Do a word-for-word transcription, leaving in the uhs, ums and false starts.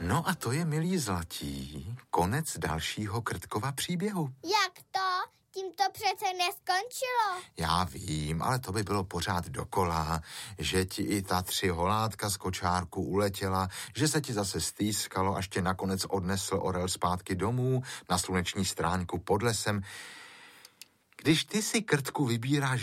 No a to je, milí zlatí, konec dalšího Krtkova příběhu. Jak to? Tím to přece neskončilo. Já vím, ale to by bylo pořád dokola, že ti i ta tři holátka z kočárku uletěla, že se ti zase stýskalo, až tě nakonec odnesl orel zpátky domů na sluneční stránku pod lesem. Když ty si, Krtku, vybíráš